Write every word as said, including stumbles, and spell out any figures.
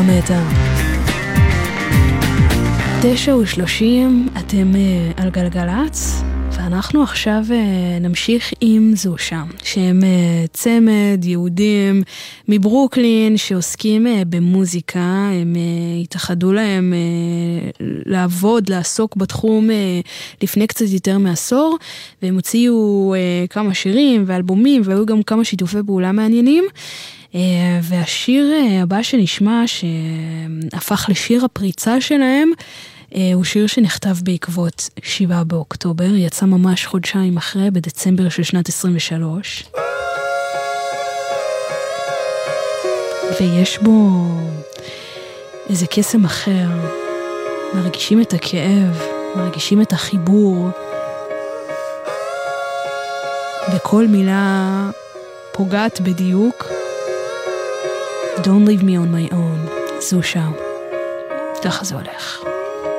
מתה. תשע ושלושים, אתם על גלגלץ, ואנחנו עכשיו נמשיך עם זושה, שהם צמד יהודים מברוקלין שעוסקים במוזיקה. הם התאחדו להם לעבוד, לעסוק בתחום לפני קצת יותר מעשור, והם הוציאו כמה שירים ואלבומים, והיו גם כמה שיתופי פעולה מעניינים. והשיר הבא שנשמע, שהפך לשיר הפריצה שלהם, הוא שיר שנכתב בעקבות שבעה באוקטובר, יצא ממש חודשיים אחרי, בדצמבר של שנת עשרים ושלוש. ויש בו איזה קסם אחר, מרגישים את הכאב, מרגישים את החיבור, וכל מילה פוגעת בדיוק. Don't leave me on my own. זושה. ככה זה הולך.